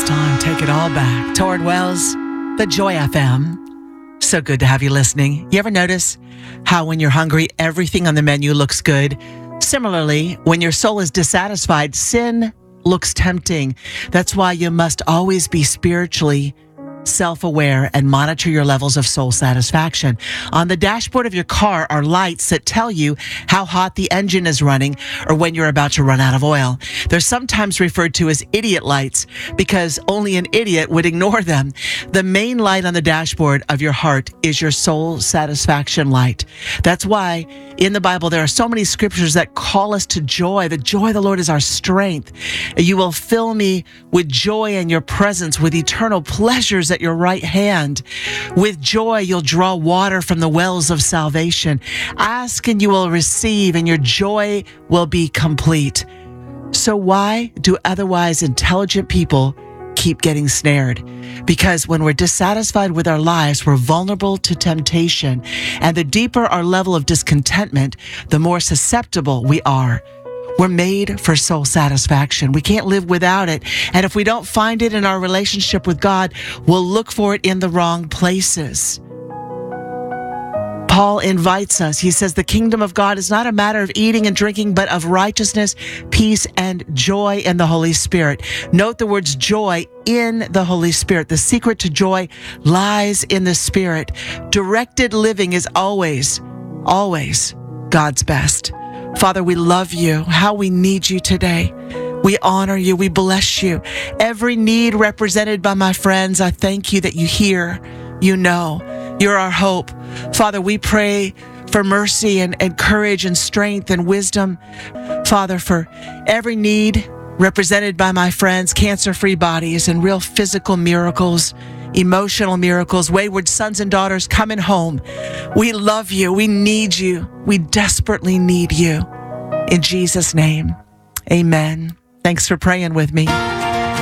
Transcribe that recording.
time, take it all back. Toward Wells, the Joy FM. So good to have you listening. You ever notice how when you're hungry, everything on the menu looks good? Similarly, when your soul is dissatisfied, sin looks tempting. That's why you must always be spiritually self-aware and monitor your levels of soul satisfaction. On the dashboard of your car are lights that tell you how hot the engine is running or when you're about to run out of oil. They're sometimes referred to as idiot lights because only an idiot would ignore them. The main light on the dashboard of your heart is your soul satisfaction light. That's why in the Bible there are so many scriptures that call us to joy. The joy of the Lord is our strength. You will fill me with joy in your presence, with eternal pleasures at your right hand. With joy, you'll draw water from the wells of salvation. Ask and you will receive, and your joy will be complete. So why do otherwise intelligent people keep getting snared? Because when we're dissatisfied with our lives, we're vulnerable to temptation. And the deeper our level of discontentment, the more susceptible we are. We're made for soul satisfaction. We can't live without it. And if we don't find it in our relationship with God, we'll look for it in the wrong places. Paul invites us. He says, the kingdom of God is not a matter of eating and drinking, but of righteousness, peace, and joy in the Holy Spirit. Note the words joy in the Holy Spirit. The secret to joy lies in the Spirit. Directed living is always God's best. Father, we love you. How we need you today. We honor you. We bless you. Every need represented by my friends, I thank you that you hear, you know. You're our hope. Father, we pray for mercy and courage and strength and wisdom. Father, for every need represented by my friends, cancer-free bodies and real physical miracles, emotional miracles, wayward sons and daughters coming home. We love you. We need you. We desperately need you. In Jesus' name, amen. Thanks for praying with me.